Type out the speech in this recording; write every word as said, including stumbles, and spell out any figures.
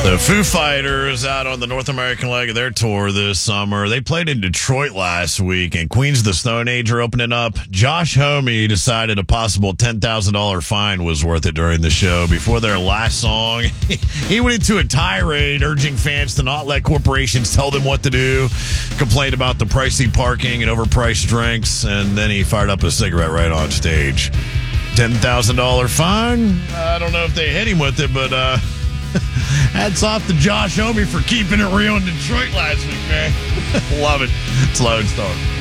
The Foo Fighters out on the North American leg of their tour this summer. They played in Detroit last week, and Queens of the Stone Age are opening up. Josh Homme decided a possible ten thousand dollars fine was worth it during the show. Before their last song, he went into a tirade urging fans to not let corporations tell them what to do, complained about the pricey parking and overpriced drinks, and then he fired up a cigarette right on stage. ten thousand dollars fine? I don't know if they hit him with it, but uh, hats off to Josh Homme for keeping it real in Detroit last week, man. Love it. It's Lone Star.